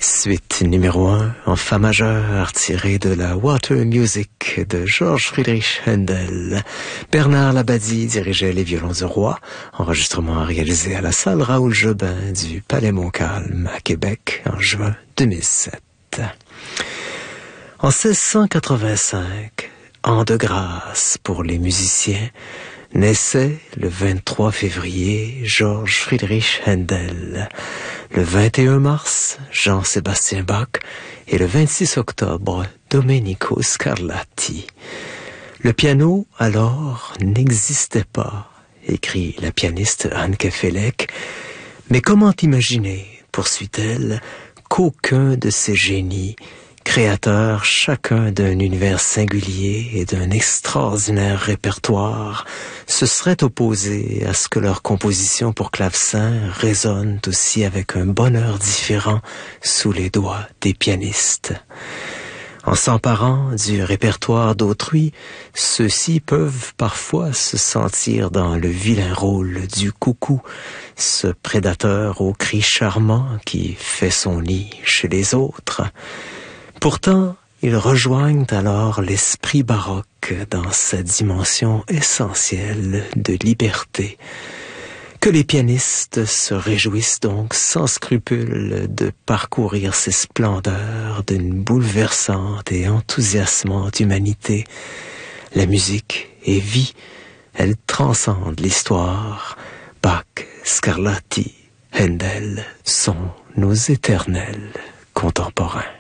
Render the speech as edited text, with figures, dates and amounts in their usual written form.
Suite numéro 1 en fa majeur tirée de la Water Music de Georges Friedrich Händel. Bernard Labadie dirigeait les violons du roi, enregistrement réalisé à la salle Raoul Jobin du Palais Montcalm à Québec en juin 2007. En 1685, an de grâce pour les musiciens, naissait le 23 février Georges Friedrich Händel. Le 21 mars, Jean-Sébastien Bach et le 26 octobre, Domenico Scarlatti. Le piano, alors, n'existait pas, écrit la pianiste Anke Felek. Mais comment imaginer, poursuit-elle, qu'aucun de ces génies, créateurs chacun d'un univers singulier et d'un extraordinaire répertoire, se seraient opposés à ce que leurs compositions pour clavecin résonnent aussi avec un bonheur différent sous les doigts des pianistes. En s'emparant du répertoire d'autrui, ceux-ci peuvent parfois se sentir dans le vilain rôle du coucou, ce prédateur au cri charmant qui fait son nid chez les autres. Pourtant, ils rejoignent alors l'esprit baroque dans sa dimension essentielle de liberté. Que les pianistes se réjouissent donc sans scrupule de parcourir ces splendeurs d'une bouleversante et enthousiasmante humanité. La musique est vie, elle transcende l'histoire. Bach, Scarlatti, Händel sont nos éternels contemporains.